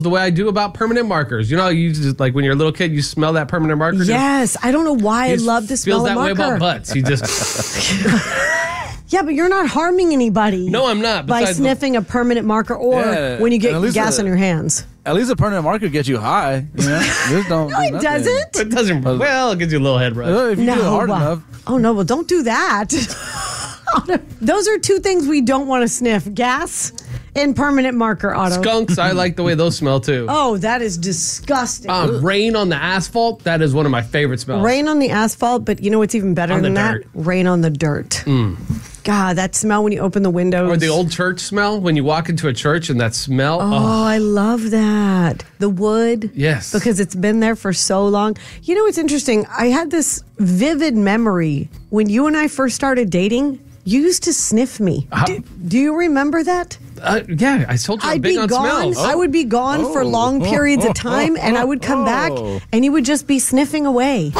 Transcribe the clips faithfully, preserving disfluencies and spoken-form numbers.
the way I do about permanent markers. You know, you just like when you're a little kid, you smell that permanent marker. Yes, I don't know why I love the smell feels of that way marker. about butts. You just Yeah, but you're not harming anybody. no, I'm not. By Besides the- sniffing a permanent marker or Yeah, when you and get at least gas a- on your hands. At least a permanent marker gets you high. You know? This don't No, do it nothing. doesn't. It doesn't. Well, it gives you a little head rush. Uh, If you do it hard uh, enough. Oh, no, well, don't do that. Those are two things we don't want to sniff. Gas and permanent marker, Otto. Skunks, I like the way those smell too. Oh, that is disgusting. Um, rain on the asphalt, that is one of my favorite smells. Rain on the asphalt, but you know what's even better On the than that? dirt. Rain on the dirt. God, that smell when you open the windows. Or the old church smell when you walk into a church and that smell. Oh, Oh, I love that. The wood. Yes. Because it's been there for so long. You know, it's interesting. I had this vivid memory when you and I first started dating. You used to sniff me. How- Do, do you remember that? uh, yeah, I told you I'm I'd big be on gone. smells. I would be gone for Oh. long periods of time, and I would come back, and you would just be sniffing away.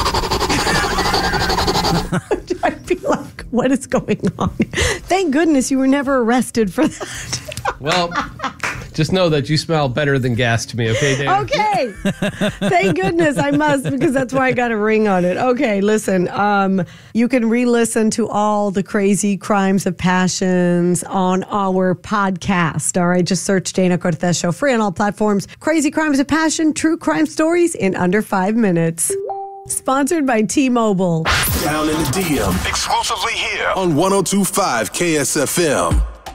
I'd be like, what is going on? Thank goodness you were never arrested for that. Well, just know that you smell better than gas to me, okay, Dave? Okay. Thank goodness I must, because that's why I got a ring on it. Okay, listen. Um, you can re-listen to all the crazy crimes of passions on our podcast. All right, just search Dana Cortez Show, free on all platforms. Crazy crimes of passion, true crime stories in under five minutes. Sponsored by T-Mobile. Down in the D M. Exclusively here on one oh two point five K S F M.